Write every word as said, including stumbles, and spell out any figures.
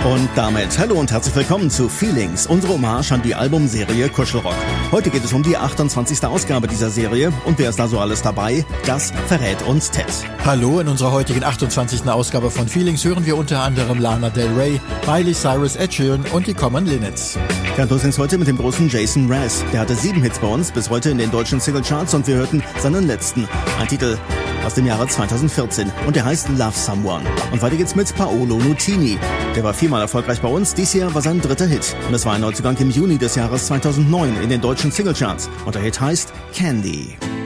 Und damit hallo und herzlich willkommen zu Feelings, unsere Hommage an die Albumserie Kuschelrock. Heute geht es um die achtundzwanzigste Ausgabe dieser Serie und wer ist da so alles dabei? Das verrät uns Ted. Hallo, in unserer heutigen achtundzwanzigsten Ausgabe von Feelings hören wir unter anderem Lana Del Rey, Miley Cyrus, Ed Sheeran und die Common Linnets. Ja, los geht's heute mit dem großen Jason Mraz. Der hatte sieben Hits bei uns bis heute in den deutschen Singlecharts und wir hörten seinen letzten. Ein Titel aus dem Jahre zweitausendvierzehn und der heißt Love Someone. Und weiter geht's mit Paolo Nutini. Der war viermal erfolgreich bei uns, dies Jahr war sein dritter Hit. Und es war ein Neuzugang im Juni des Jahres zweitausendneun in den deutschen Singlecharts. Und der Hit heißt Candy.